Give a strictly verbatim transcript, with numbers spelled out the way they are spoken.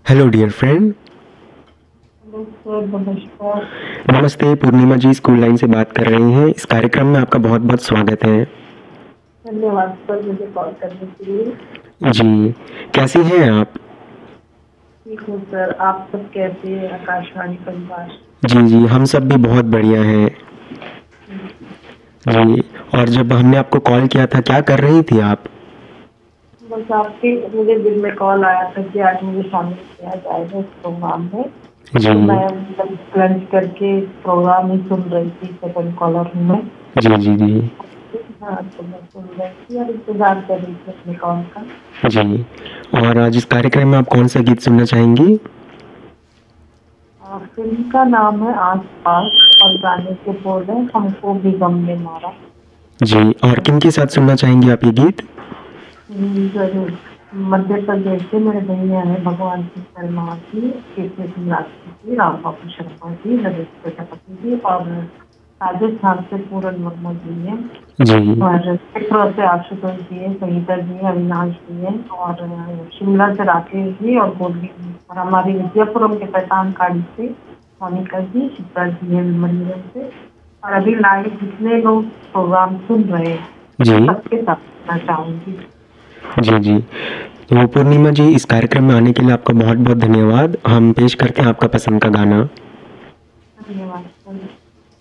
Hello dear friend. Hello sir, नमस्कार। नमस्ते, पूर्णिमा जी school line से बात कर रही हैं। इस कार्यक्रम में आपका बहुत बहुत स्वागत है। धन्यवाद सर मुझे कॉल करने के लिए। जी, कैसी हैं आप? ठीक हूँ सर, आप सब कैसे हैं? आकाशवाणी परिवार। जी जी, हम सब भी बहुत बढ़िया हैं। जी, और जब हमने आपको कॉल किया था, क्या कर रही थी आप? बस आपके मुझे दिन में कॉल आया था कि आज मुझे शामिल किया जाएगा इस प्रोग्राम में। जी तो मैं लंच करके प्रोग्राम ही सुन रही थी, सेकंड कॉलर हूँ मैं। जी जी जी हाँ, तो मैं सुन रही थी और इंतजार कर रही थी अपने कॉल का। जी। और आज इस कार्यक्रम में आप कौन सा गीत सुनना चाहेंगी? आ, फिल्म का नाम है आस पास और गाने के बोल है हमको भी गम ने मारा। जी, और किन के साथ सुनना चाहेंगी आप ये गीत? हम्म, जरूर। मध्य प्रदेश से मेरे भैया है भगवान सिंह शर्मा जी, के के सिंह राजपूत जी, राम बाबू शर्मा जी, नरेश प्रजापति जी और राजस्थान से पूरन वर्मा जी हैं। जी और चित्रों से आशुतोष जी है, संगीता जी है, अविनाश जी है और शिमला से राकेश जी और गोल्डी जी और हमारी विद्यापुरम के पहचान कार्ड से मोनिका जी, चित्रा जी है विमलीगंज से। और अभी लाइव जितने लोग प्रोग्राम सुन रहे हैं जी मैं सबके साथ सुनना चाहूंगी। जी जी। तो पूर्णिमा जी, इस कार्यक्रम में आने के लिए आपका बहुत बहुत धन्यवाद। हम पेश करते हैं आपका पसंद का गाना।